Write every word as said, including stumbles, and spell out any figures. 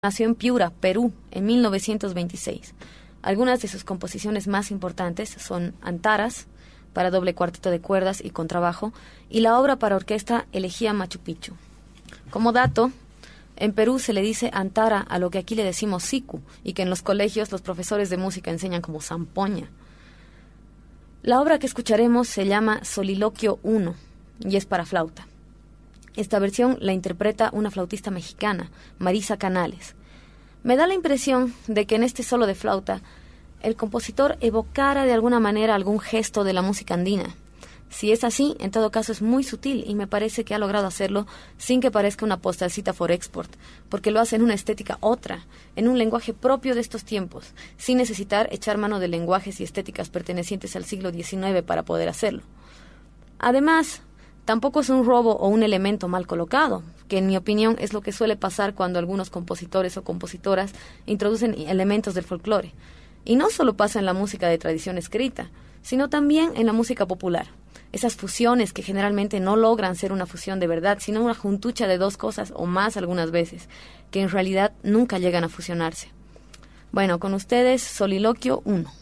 Nació en Piura, Perú, en mil novecientos veintiséis. Algunas de sus composiciones más importantes son Antaras, para doble cuarteto de cuerdas y contrabajo, y la obra para orquesta Elegía Machu Picchu. Como dato, en Perú se le dice antara a lo que aquí le decimos siku, y que en los colegios los profesores de música enseñan como zampoña. La obra que escucharemos se llama Soliloquio uno, y es para flauta. Esta versión la interpreta una flautista mexicana, Marisa Canales. Me da la impresión de que en este solo de flauta el compositor evocara de alguna manera algún gesto de la música andina. Si es así, en todo caso es muy sutil y me parece que ha logrado hacerlo sin que parezca una postalcita for export, porque lo hace en una estética otra, en un lenguaje propio de estos tiempos, sin necesitar echar mano de lenguajes y estéticas pertenecientes al siglo diecinueve para poder hacerlo. Además, tampoco es un robo o un elemento mal colocado, que en mi opinión es lo que suele pasar cuando algunos compositores o compositoras introducen elementos del folclore. Y no solo pasa en la música de tradición escrita, sino también en la música popular. Esas fusiones que generalmente no logran ser una fusión de verdad, sino una juntucha de dos cosas o más algunas veces, que en realidad nunca llegan a fusionarse. Bueno, con ustedes, Soliloquio uno.